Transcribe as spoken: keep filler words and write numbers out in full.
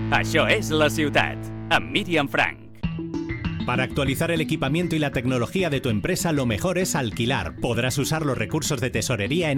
Això és La Ciutat, amb Míriam Frank. Para actualizar el equipamiento y la tecnología de tu empresa, lo mejor es alquilar. Podrás usar los recursos de tesorería en